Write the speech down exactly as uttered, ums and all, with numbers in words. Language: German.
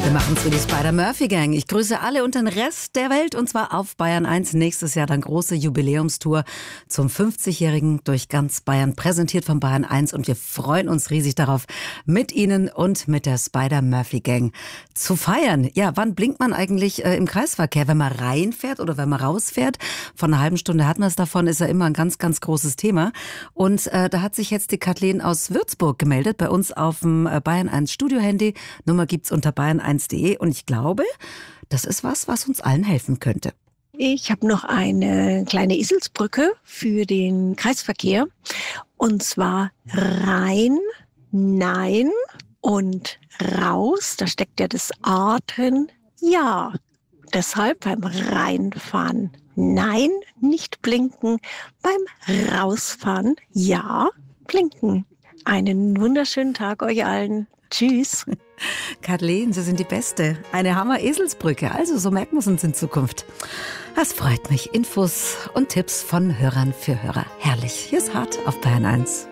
Wir machen es für die Spider-Murphy-Gang. Ich grüße alle und den Rest der Welt, und zwar auf Bayern eins. Nächstes Jahr dann große Jubiläumstour zum fünfzigjährigen durch ganz Bayern, präsentiert von Bayern eins. Und wir freuen uns riesig darauf, mit Ihnen und mit der Spider-Murphy-Gang zu feiern. Ja, wann blinkt man eigentlich äh, im Kreisverkehr? Wenn man reinfährt oder wenn man rausfährt? Von einer halben Stunde hat man es davon, ist ja immer ein ganz, ganz großes Thema. Und äh, da hat sich jetzt die Kathleen aus Würzburg gemeldet, bei uns auf dem äh, Bayern eins Studio-Handy. Nummer gibt's unter bayern eins punkt de, und ich glaube, das ist was, was uns allen helfen könnte. Ich habe noch eine kleine Eselsbrücke für den Kreisverkehr, und zwar rein, nein und raus. Da steckt ja das Atmen, ja. Deshalb beim Reinfahren nein, nicht blinken, beim Rausfahren ja, blinken. Einen wunderschönen Tag euch allen. Tschüss. Kathleen, Sie sind die Beste. Eine Hammer-Eselsbrücke. Also, so merken wir es uns in Zukunft. Das freut mich. Infos und Tipps von Hörern für Hörer. Herrlich. Hier ist Hart auf Bayern eins.